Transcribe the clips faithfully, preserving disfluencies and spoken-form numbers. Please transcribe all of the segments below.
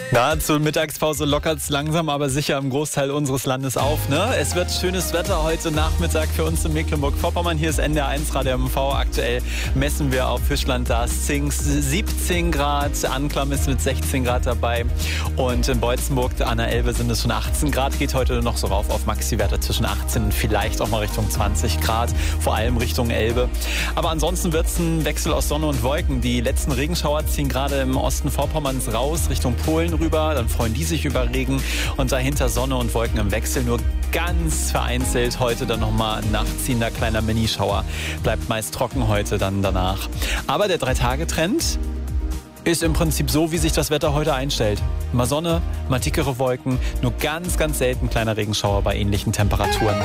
Na, zur Mittagspause lockert es langsam, aber sicher im Großteil unseres Landes auf. Ne? Es wird schönes Wetter heute Nachmittag für uns in Mecklenburg-Vorpommern. Hier ist N D R eins Radio M V. Aktuell messen wir auf Fischland da Zings siebzehn Grad. Anklam ist mit sechzehn Grad dabei. Und in Beutzenburg an der Elbe sind es schon achtzehn Grad. Geht heute noch so rauf auf Maxi-Werte zwischen achtzehn und vielleicht auch mal Richtung zwanzig Grad. Vor allem Richtung Elbe. Aber ansonsten wird es ein Wechsel aus Sonne und Wolken. Die letzten Regenschauer ziehen gerade im Osten Vorpommerns raus, Richtung Polen rüber. Dann freuen die sich über Regen. Und dahinter Sonne und Wolken im Wechsel. Nur ganz vereinzelt heute dann nochmal ein nachziehender kleiner Minischauer. Bleibt meist trocken heute dann danach. Aber der Drei-Tage-Trend ist im Prinzip so, wie sich das Wetter heute einstellt. Mal Sonne, mal dickere Wolken, nur ganz, ganz selten kleiner Regenschauer bei ähnlichen Temperaturen.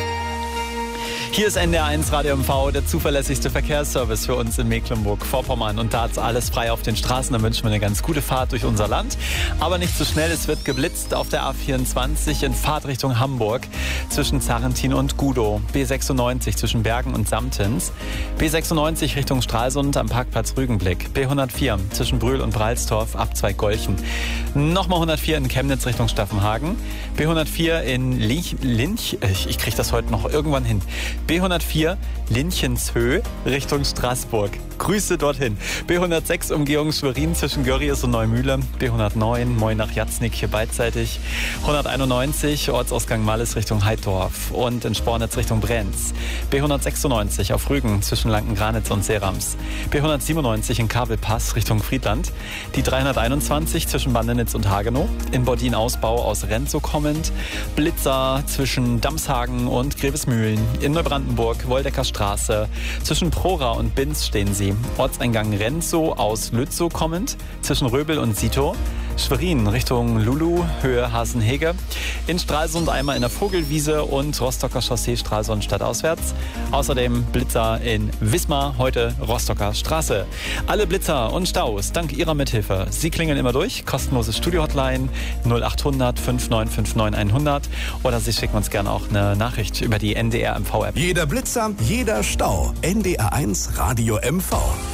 Hier ist N D R eins Radio M V, der zuverlässigste Verkehrsservice für uns in Mecklenburg-Vorpommern. Und da ist alles frei auf den Straßen. Da wünschen wir eine ganz gute Fahrt durch unser Land. Aber nicht zu schnell, es wird geblitzt auf der A vierundzwanzig in Fahrtrichtung Hamburg zwischen Zarrentin und Gudow. B sechsundneunzig zwischen Bergen und Samtens. B sechsundneunzig Richtung Stralsund am Parkplatz Rügenblick. B hundertvier zwischen Brühl und Breilstorf Abzweig Golchen. Nochmal hundertvier in Chemnitz Richtung Staffenhagen. B hundertvier in Linch, Linch ich, ich kriege das heute noch irgendwann hin. B hundertvier Linchenzhö Richtung Straßburg. Grüße dorthin. B hundertsechs Umgehung Schwerin zwischen Görries und Neumühle. B hundertneun Moin nach Jatznik hier beidseitig. hunderteinundneunzig Ortsausgang Malles Richtung Heidorf und in Spornitz Richtung Brenz. B hundertsechsundneunzig auf Rügen zwischen Lankengranitz und Serams. B hundertsiebenundneunzig in Kabelpass Richtung Friedland. Die dreihunderteinundzwanzig zwischen Bandenitz und Hagenow. In Bordin Ausbau aus Renzow kommend. Blitzer zwischen Damshagen und Grevesmühlen. In Neubrandenburg Woldecker Straße. Zwischen Prora und Binz stehen sie. Ortseingang Renzow aus Lützow kommend. Zwischen Röbel und Sito. Schwerin Richtung Lulu, Höhe Hasenhege. In Stralsund einmal in der Vogelwiese und Rostocker Chaussee Stralsund stadtauswärts. Außerdem Blitzer in Wismar, heute Rostocker Straße. Alle Blitzer und Staus dank Ihrer Mithilfe. Sie klingeln immer durch, kostenlose Studio-Hotline null achthundert fünf neun fünf neun hundert oder Sie schicken uns gerne auch eine Nachricht über die N D R M V-App. Jeder Blitzer, jeder Stau. N D R eins Radio M V.